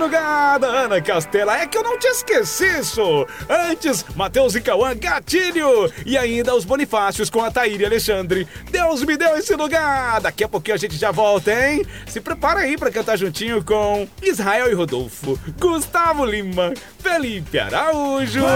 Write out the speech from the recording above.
Madrugada, Ana Castela, é que eu não te esqueci, só. Antes, Matheus e Cauã, Gatilho. E ainda os Bonifácios com a Thaíra e Alexandre. Deus me deu esse lugar. Daqui a pouquinho a gente já volta, hein? Se prepara aí pra cantar juntinho com Israel e Rodolfo, Gustavo Lima, Felipe Araújo.